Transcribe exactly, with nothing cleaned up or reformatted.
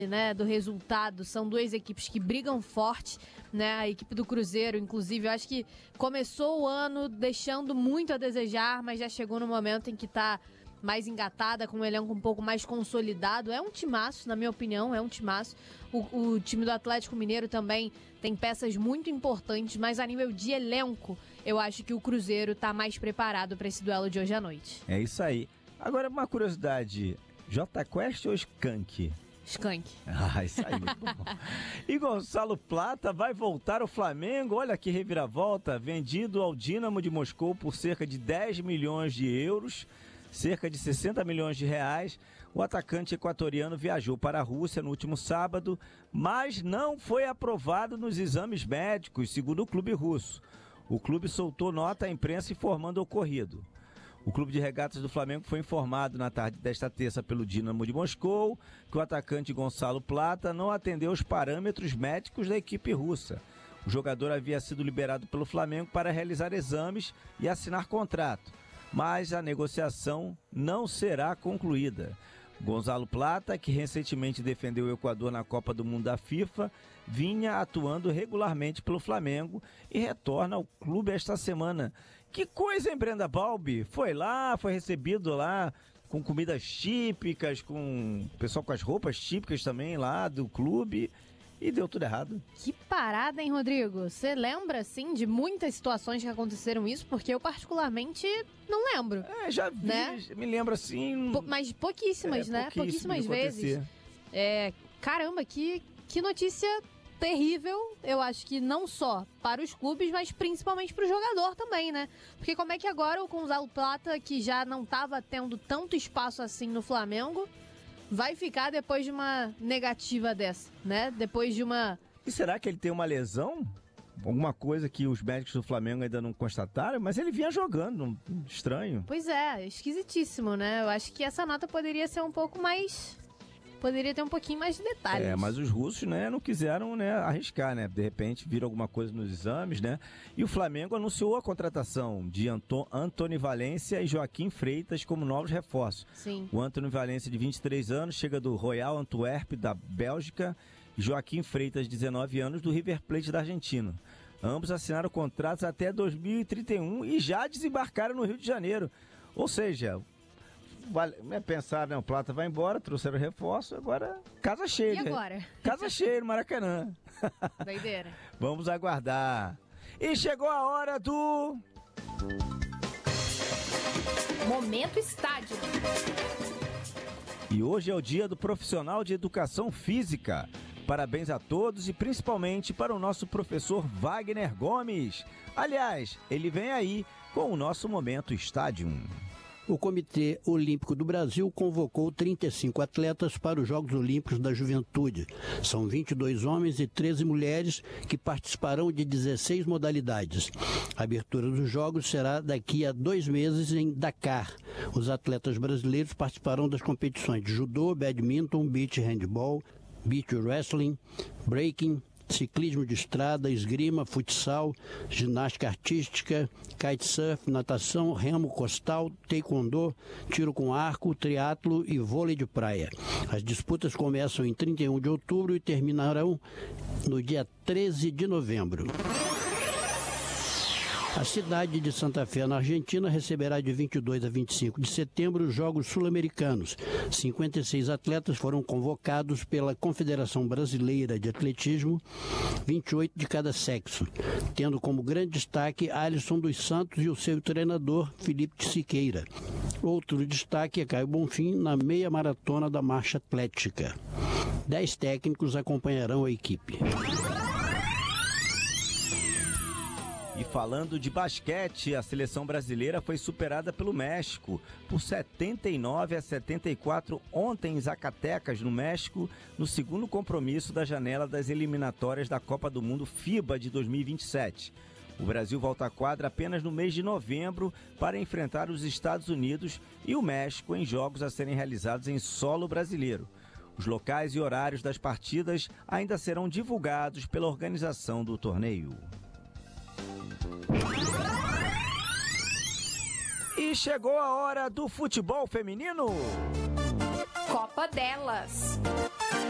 né, do resultado. São duas equipes que brigam forte, né? A equipe do Cruzeiro, inclusive, eu acho que começou o ano deixando muito a desejar, mas já chegou no momento em que está mais engatada, com um elenco um pouco mais consolidado. É um timaço, na minha opinião, é um timaço. O, o time do Atlético Mineiro também tem peças muito importantes, mas a nível de elenco, eu acho que o Cruzeiro está mais preparado para esse duelo de hoje à noite. É isso aí. Agora, uma curiosidade, J Quest ou Skank? Skank. Ah, isso aí. E Gonçalo Plata vai voltar ao Flamengo. Olha que reviravolta. Vendido ao Dínamo de Moscou por cerca de dez milhões de euros, cerca de sessenta milhões de reais. O atacante equatoriano viajou para a Rússia no último sábado, mas não foi aprovado nos exames médicos, segundo o clube russo. O clube soltou nota à imprensa informando o ocorrido. O clube de regatas do Flamengo foi informado na tarde desta terça pelo Dínamo de Moscou que o atacante Gonçalo Plata não atendeu os parâmetros médicos da equipe russa. O jogador havia sido liberado pelo Flamengo para realizar exames e assinar contrato, mas a negociação não será concluída. Gonçalo Plata, que recentemente defendeu o Equador na Copa do Mundo da FIFA, vinha atuando regularmente pelo Flamengo e retorna ao clube esta semana. Que coisa, hein, Brenda Balbi? Foi lá, foi recebido lá com comidas típicas, com o pessoal com as roupas típicas também lá do clube. E deu tudo errado. Que parada, hein, Rodrigo? Você lembra, assim, de muitas situações que aconteceram isso? Porque eu, particularmente, não lembro. É, já vi, né? Me lembro assim... Po- mas pouquíssimas, é, né? Pouquíssimas vezes. É, caramba, que, que notícia terrível. Eu acho que não só para os clubes, mas principalmente para o jogador também, né? Porque como é que agora o Gonçalo Plata, que já não estava tendo tanto espaço assim no Flamengo, vai ficar depois de uma negativa dessa, né? Depois de uma... E será que ele tem uma lesão? Alguma coisa que os médicos do Flamengo ainda não constataram? Mas ele vinha jogando, estranho. Pois é, esquisitíssimo, né? Eu acho que essa nota poderia ser um pouco mais... Poderia ter um pouquinho mais de detalhes. É, mas os russos, né, não quiseram, né, arriscar, né? De repente viram alguma coisa nos exames, né? E o Flamengo anunciou a contratação de Anto- Antony Valência e Joaquim Freitas como novos reforços. Sim. O Antony Valência, de vinte e três anos, chega do Royal Antwerp, da Bélgica, e Joaquim Freitas, de dezenove anos, do River Plate, da Argentina. Ambos assinaram contratos até dois mil e trinta e um e já desembarcaram no Rio de Janeiro. Ou seja... Vale, é pensar, né? O Plata vai embora, trouxeram reforço, agora casa cheia. E agora? Casa cheia no Maracanã. Doideira. Vamos aguardar. E chegou a hora do... Momento Estádio. E hoje é o dia do profissional de educação física. Parabéns a todos e principalmente para o nosso professor Wagner Gomes. Aliás, ele vem aí com o nosso Momento Estádio. O Comitê Olímpico do Brasil convocou trinta e cinco atletas para os Jogos Olímpicos da Juventude. São vinte e dois homens e treze mulheres que participarão de dezesseis modalidades. A abertura dos Jogos será daqui a dois meses em Dakar. Os atletas brasileiros participarão das competições de judô, badminton, beach handball, beach wrestling, breaking, ciclismo de estrada, esgrima, futsal, ginástica artística, kitesurf, natação, remo costal, taekwondo, tiro com arco, triatlo e vôlei de praia. As disputas começam em trinta e um de outubro e terminarão no dia treze de novembro. A cidade de Santa Fé, na Argentina, receberá de vinte e dois a vinte e cinco de setembro os Jogos Sul-Americanos. cinquenta e seis atletas foram convocados pela Confederação Brasileira de Atletismo, vinte e oito de cada sexo, tendo como grande destaque Alisson dos Santos e o seu treinador Felipe de Siqueira. Outro destaque é Caio Bonfim na meia maratona da marcha atlética. Dez técnicos acompanharão a equipe. E falando de basquete, a seleção brasileira foi superada pelo México por setenta e nove a setenta e quatro ontem em Zacatecas, no México, no segundo compromisso da janela das eliminatórias da Copa do Mundo FIBA de dois mil e vinte e sete. O Brasil volta à quadra apenas no mês de novembro para enfrentar os Estados Unidos e o México em jogos a serem realizados em solo brasileiro. Os locais e horários das partidas ainda serão divulgados pela organização do torneio. E chegou a hora do futebol feminino. Copa delas.